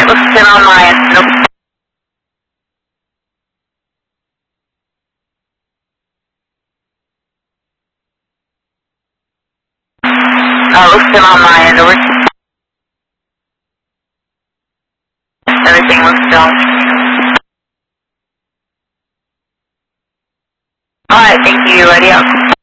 Alright, looks good on my end. Nope. Looks good on my end. Over. Everything looks done. Alright, thank you. Ready up.